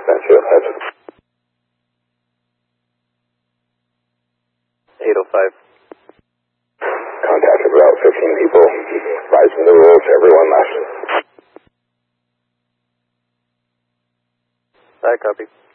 That's it. That's 805. contacted about 15 people. Advising the rules, everyone left. I copy.